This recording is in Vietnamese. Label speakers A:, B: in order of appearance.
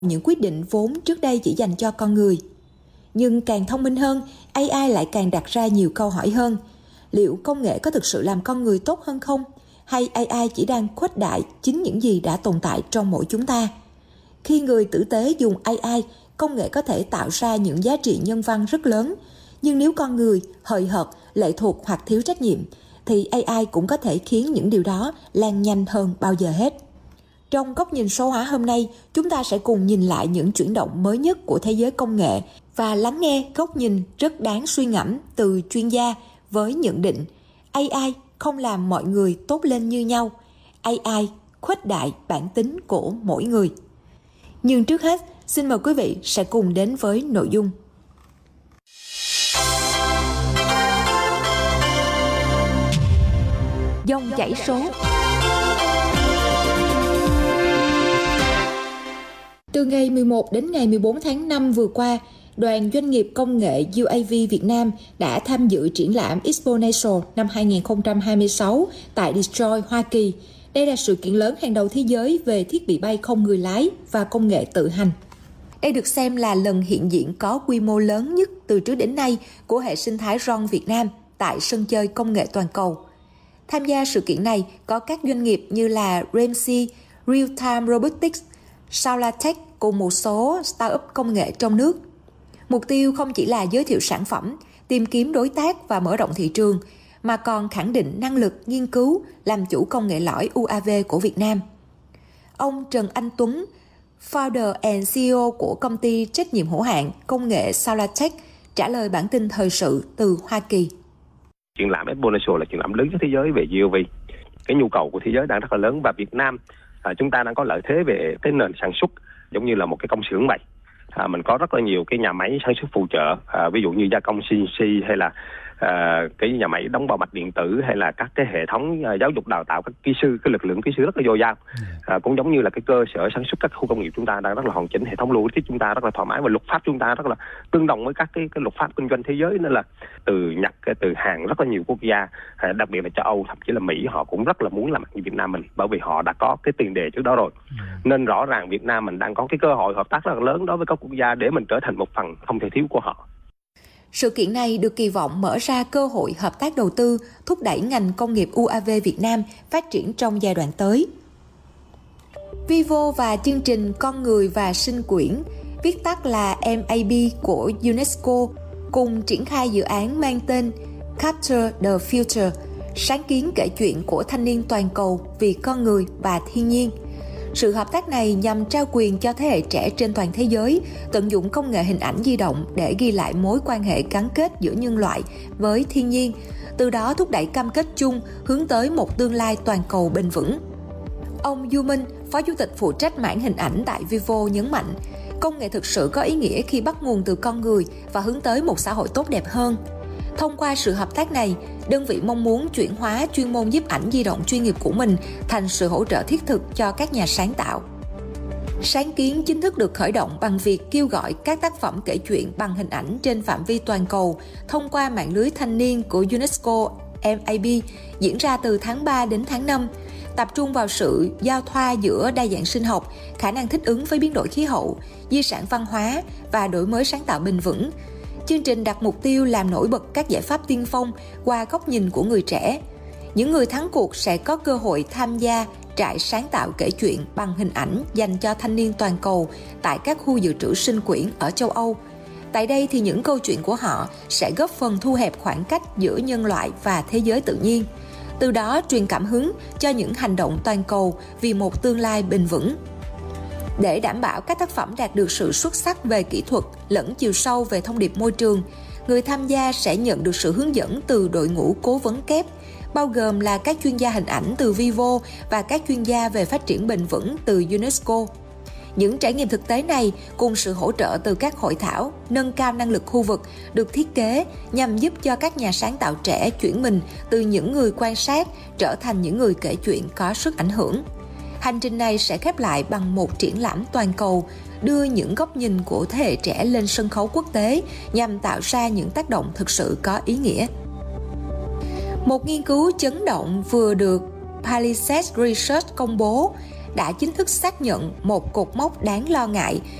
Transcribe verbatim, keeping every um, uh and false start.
A: những quyết định vốn trước đây chỉ dành cho con người. Nhưng càng thông minh hơn, a i lại càng đặt ra nhiều câu hỏi hơn. Liệu công nghệ có thực sự làm con người tốt hơn không? Hay a i chỉ đang khuếch đại chính những gì đã tồn tại trong mỗi chúng ta? Khi người tử tế dùng a i, công nghệ có thể tạo ra những giá trị nhân văn rất lớn. Nhưng nếu con người hời hợt, lệ thuộc hoặc thiếu trách nhiệm, thì a i cũng có thể khiến những điều đó lan nhanh hơn bao giờ hết. Trong góc nhìn số hóa hôm nay, chúng ta sẽ cùng nhìn lại những chuyển động mới nhất của thế giới công nghệ và lắng nghe góc nhìn rất đáng suy ngẫm từ chuyên gia với nhận định a i không làm mọi người tốt lên như nhau, a i khuếch đại bản tính của mỗi người. Nhưng trước hết, xin mời quý vị sẽ cùng đến với nội dung. Dòng chảy số. Từ ngày mười một đến ngày mười bốn tháng năm vừa qua, Đoàn Doanh nghiệp Công nghệ u a vê Việt Nam đã tham dự triển lãm Exponential năm hai không hai sáu tại Detroit, Hoa Kỳ. Đây là sự kiện lớn hàng đầu thế giới về thiết bị bay không người lái và công nghệ tự hành. Đây được xem là lần hiện diện có quy mô lớn nhất từ trước đến nay của hệ sinh thái rờ o en Việt Nam tại sân chơi công nghệ toàn cầu. Tham gia sự kiện này có các doanh nghiệp như là Ramsey, Real Time Robotics, Saulatech cùng một số startup công nghệ trong nước. Mục tiêu không chỉ là giới thiệu sản phẩm, tìm kiếm đối tác và mở rộng thị trường, mà còn khẳng định năng lực nghiên cứu, làm chủ công nghệ lõi u a vê của Việt Nam. Ông Trần Anh Tuấn, founder and xê e ô của công ty trách nhiệm hữu hạn công nghệ Saulatech, trả lời bản tin thời sự từ Hoa Kỳ.
B: Triển lãm Exponential là triển lãm lớn nhất thế giới về u a vê. Cái nhu cầu của thế giới đang rất là lớn và Việt Nam à, chúng ta đang có lợi thế về cái nền sản xuất giống như là một cái công xưởng vậy. À, mình có rất là nhiều cái nhà máy sản xuất phụ trợ, à, ví dụ như gia công xê en xê hay là à, cái nhà máy đóng bảo mạch điện tử hay là các cái hệ thống à, giáo dục đào tạo các kỹ sư, cái lực lượng kỹ sư rất là dồi dào. À, cũng giống như là cái cơ sở sản xuất các khu công nghiệp chúng ta đang rất là hoàn chỉnh, hệ thống logistics chúng ta rất là thoải mái và luật pháp chúng ta rất là tương đồng với các cái, cái luật pháp kinh doanh thế giới, nên là từ Nhật, từ Hàn, rất là nhiều quốc gia, à, đặc biệt là châu Âu, thậm chí là Mỹ, họ cũng rất là muốn làm như Việt Nam mình, bởi vì họ đã có cái tiền đề trước đó rồi. Nên rõ ràng Việt Nam mình đang có cái cơ hội hợp tác rất là lớn đối với các quốc gia để mình trở thành một phần không thể thiếu của họ.
A: Sự kiện này được kỳ vọng mở ra cơ hội hợp tác đầu tư, thúc đẩy ngành công nghiệp u a vê Việt Nam phát triển trong giai đoạn tới. Vivo và chương trình Con người và sinh quyển, viết tắt là em a bê của UNESCO, cùng triển khai dự án mang tên Capture the Future, sáng kiến kể chuyện của thanh niên toàn cầu vì con người và thiên nhiên. Sự hợp tác này nhằm trao quyền cho thế hệ trẻ trên toàn thế giới tận dụng công nghệ hình ảnh di động để ghi lại mối quan hệ gắn kết giữa nhân loại với thiên nhiên, từ đó thúc đẩy cam kết chung hướng tới một tương lai toàn cầu bền vững. Ông Du Minh, Phó Chủ tịch phụ trách mảng hình ảnh tại Vivo nhấn mạnh, công nghệ thực sự có ý nghĩa khi bắt nguồn từ con người và hướng tới một xã hội tốt đẹp hơn. Thông qua sự hợp tác này, đơn vị mong muốn chuyển hóa chuyên môn nhiếp ảnh di động chuyên nghiệp của mình thành sự hỗ trợ thiết thực cho các nhà sáng tạo. Sáng kiến chính thức được khởi động bằng việc kêu gọi các tác phẩm kể chuyện bằng hình ảnh trên phạm vi toàn cầu thông qua mạng lưới thanh niên của UNESCO em a bê diễn ra từ tháng ba đến tháng năm, tập trung vào sự giao thoa giữa đa dạng sinh học, khả năng thích ứng với biến đổi khí hậu, di sản văn hóa và đổi mới sáng tạo bền vững. Chương trình đặt mục tiêu làm nổi bật các giải pháp tiên phong qua góc nhìn của người trẻ. Những người thắng cuộc sẽ có cơ hội tham gia trại sáng tạo kể chuyện bằng hình ảnh dành cho thanh niên toàn cầu tại các khu dự trữ sinh quyển ở châu Âu. Tại đây thì những câu chuyện của họ sẽ góp phần thu hẹp khoảng cách giữa nhân loại và thế giới tự nhiên, từ đó truyền cảm hứng cho những hành động toàn cầu vì một tương lai bền vững. Để đảm bảo các tác phẩm đạt được sự xuất sắc về kỹ thuật lẫn chiều sâu về thông điệp môi trường, người tham gia sẽ nhận được sự hướng dẫn từ đội ngũ cố vấn kép, bao gồm là các chuyên gia hình ảnh từ Vivo và các chuyên gia về phát triển bền vững từ UNESCO. Những trải nghiệm thực tế này cùng sự hỗ trợ từ các hội thảo nâng cao năng lực khu vực được thiết kế nhằm giúp cho các nhà sáng tạo trẻ chuyển mình từ những người quan sát trở thành những người kể chuyện có sức ảnh hưởng. Hành trình này sẽ khép lại bằng một triển lãm toàn cầu, đưa những góc nhìn của thế hệ trẻ lên sân khấu quốc tế nhằm tạo ra những tác động thực sự có ý nghĩa. Một nghiên cứu chấn động vừa được Palisades Research công bố đã chính thức xác nhận một cột mốc đáng lo ngại